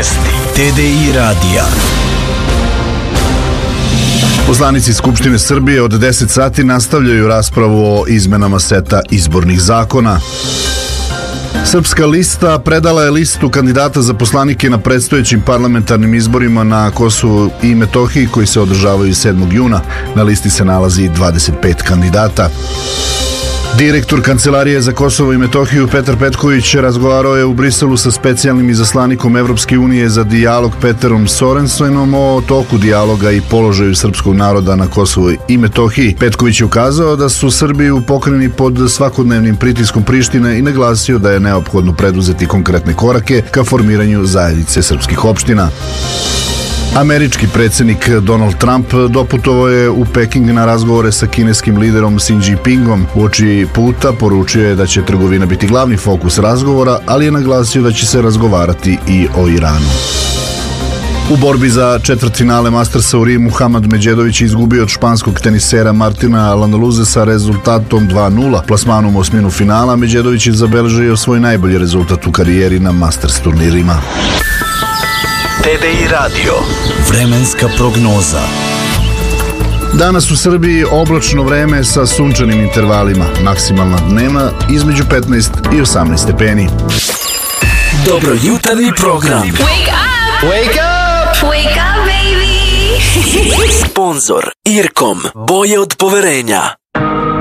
Vijesti TDI radija. Poslanici Skupštine Srbije od 10 sati nastavljaju raspravu o izmenama seta izbornih zakona. Srpska lista predala je listu kandidata za poslanike na predstojećim parlamentarnim izborima na Kosovu i Metohiji koji se održavaju 7. juna. Na listi se nalazi 25 kandidata. Direktor Kancelarije za Kosovo i Metohiju Petar Petković razgovarao je u Briselu sa specijalnim izaslanikom Evropske unije za dijalog Peterom Sorensenom o toku dijaloga i položaju srpskog naroda na Kosovu i Metohiji. Petković je ukazao da su Srbi pokreni pod svakodnevnim pritiskom Prištine i naglasio da je neophodno preduzeti konkretne korake ka formiranju zajednice srpskih opština. Američki predsjednik Donald Trump doputovao je u Peking na razgovore sa kineskim liderom Xi Jinpingom. Uoči puta poručio je da će trgovina biti glavni fokus razgovora, ali je naglasio da će se razgovarati i o Iranu. U borbi za četvrtfinale Mastersa u Rimu Hamad Medjedović je izgubio od španskog tenisera Martina Landaluze sa rezultatom 2:0. Plasmanom u osminu finala Medjedović je zabeležio svoj najbolji rezultat u karijeri na Masters turnirima. TDI radio. Vremenska prognoza. Danas u Srbiji oblačno vreme sa sunčanim intervalima. Maksimalna dnevna između 15 i 18 stepeni. Dobro jutarnji program. Wake up! Wake up! Wake up, baby! Sponzor Irkom. Boje od poverenja.